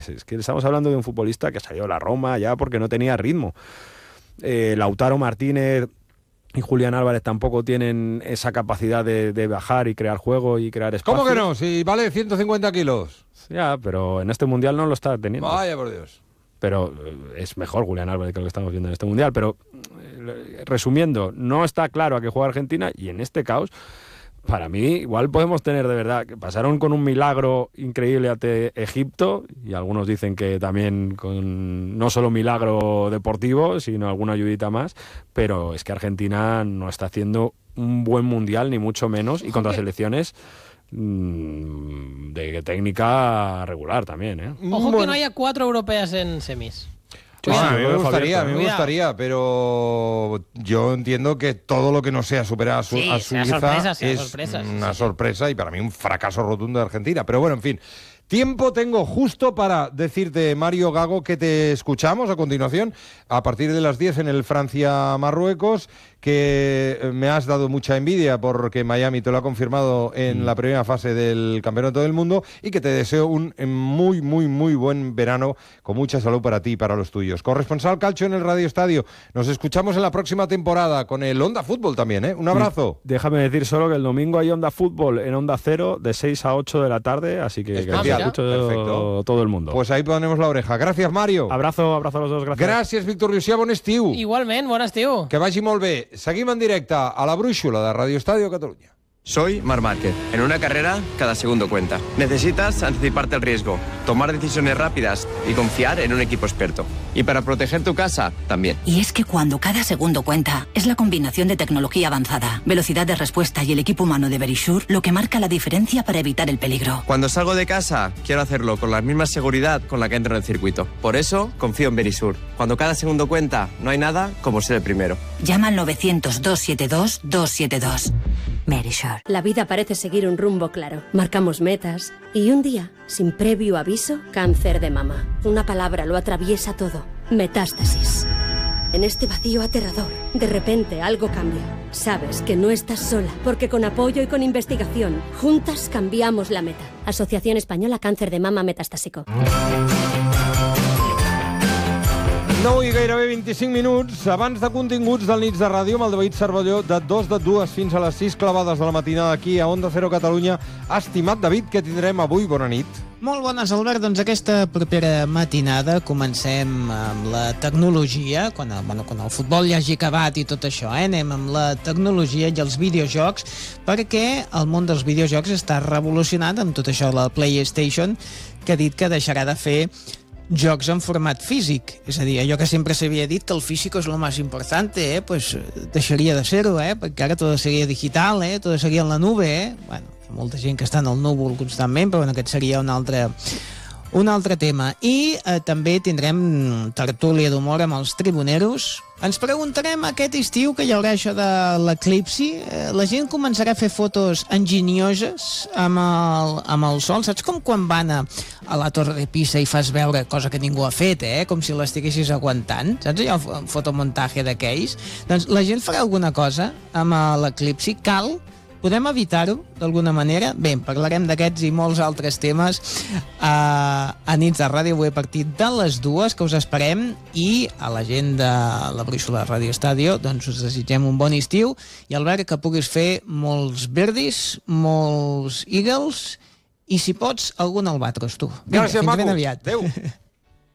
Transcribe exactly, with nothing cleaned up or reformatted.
Es que estamos hablando de un futbolista que salió a la Roma ya porque no tenía ritmo. Eh, Lautaro Martínez y Julián Álvarez tampoco tienen esa capacidad de, de bajar y crear juego y crear espacio. ¿Cómo que no? Si vale ciento cincuenta kilos. Ya, pero en este Mundial no lo está teniendo. Vaya por Dios. Pero es mejor Julián Álvarez que lo que estamos viendo en este Mundial. Pero, resumiendo, no está claro a qué juega Argentina y en este caos, para mí, igual podemos tener de verdad, que pasaron con un milagro increíble ante Egipto, y algunos dicen que también con no solo milagro deportivo, sino alguna ayudita más, pero es que Argentina no está haciendo un buen mundial, ni mucho menos, y contra selecciones mmm, de técnica regular también, ¿eh? Ojo bueno. que no haya cuatro europeas en semis. Sí, sí, a mí me gustaría, a mí me gustaría, pero yo entiendo que todo lo que no sea superar a, su, sí, a Suiza sorpresa, es sorpresa, una sí. sorpresa y para mí un fracaso rotundo de Argentina. Pero bueno, en fin, tiempo tengo justo para decirte, Mario Gago, que te escuchamos a continuación, a partir de las diez en el Francia-Marruecos, que me has dado mucha envidia porque Miami te lo ha confirmado en mm. la primera fase del Campeonato del Mundo, y que te deseo un muy, muy, muy buen verano con mucha salud para ti y para los tuyos. Corresponsal Calcio en el Radio Estadio. Nos escuchamos en la próxima temporada con el Onda Fútbol también, ¿eh? Un abrazo. Déjame decir solo que el domingo hay Onda Fútbol en Onda Cero de seis a ocho de la tarde, así que, que escucho todo, todo el mundo. Pues ahí ponemos la oreja. Gracias, Mario. Abrazo, abrazo a los dos. Gracias. Gràcies, Víctor Llucià. Bon estiu. Igualment, bon estiu. Que vagi molt bé. Seguim en directe a la brúixola de Radio Estadio Catalunya. Soy Marc Márquez. En una carrera, cada segundo cuenta. Necesitas anticiparte al riesgo, tomar decisiones rápidas y confiar en un equipo experto. Y para proteger tu casa, también. Y es que cuando cada segundo cuenta, es la combinación de tecnología avanzada, velocidad de respuesta y el equipo humano de Verisure lo que marca la diferencia para evitar el peligro. Cuando salgo de casa, quiero hacerlo con la misma seguridad con la que entro en el circuito. Por eso, confío en Verisure. Cuando cada segundo cuenta, no hay nada como ser el primero. Llama al novecientos, doscientos setenta y dos, doscientos setenta y dos. Verisure. La vida parece seguir un rumbo claro. Marcamos metas y un día, sin previo aviso, cáncer de mama. Una palabra lo atraviesa todo. Metástasis. En este vacío aterrador, de repente algo cambia. Sabes que no estás sola, porque con apoyo y con investigación, juntas cambiamos la meta. Asociación Española Cáncer de Mama Metastásico. nou i gairebé vint-i-cinc minuts, abans de continguts del Nits de Ràdio, amb el David Cervelló, de dos de dues fins a les sis clavades de la matinada aquí a Onda Cero Catalunya. Estimat David, què tindrem avui? Bona nit. Molt bones, Albert. Doncs aquesta propera matinada comencem amb la tecnologia, quan el, bueno, quan el futbol ja hagi acabat i tot això, eh? Anem amb la tecnologia i els videojocs, perquè el món dels videojocs està revolucionat amb tot això de la PlayStation, que ha dit que deixarà de fer jocs en format físic. És a dir, allò que sempre s'havia dit que el físico és lo más importante, eh? Pues deixaria de ser-ho, eh? Perquè ara tot seria digital, eh? Tot seria en la nube, eh? Bueno, hi ha molta gent que està en el núvol constantment, però bueno, aquest seria un altre, un altre tema. I eh, també tindrem tertúlia d'humor amb els tribuneros. Ens preguntarem aquest estiu que hi haurà això de l'eclipsi. Eh, la gent començarà a fer fotos enginyoses amb el, amb el sol. Saps com quan van a, a la Torre de Pisa i fas veure cosa que ningú ha fet, eh? Com si l'estiguessis aguantant? Saps allò, un fotomuntatge d'aquells? Doncs la gent farà alguna cosa amb l'eclipsi. Cal Podem evitar-ho, d'alguna manera? Bé, parlarem d'aquests i molts altres temes a, a Nits de Ràdio, avui a partir de les dues, que us esperem, i a la gent de la brúixola de Ràdio Estadio, doncs us desitgem un bon estiu, i Albert, que puguis fer molts verdis, molts eagles, i si pots, algun albatros, tu. Vinga, gràcies, fins maco. ben aviat. Adéu.